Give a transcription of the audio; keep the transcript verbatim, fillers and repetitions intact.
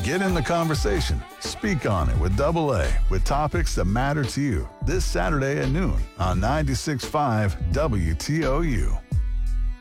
Get in the conversation. Speak on it with Double A with topics that matter to you. This Saturday at noon on ninety-six point five W T O U.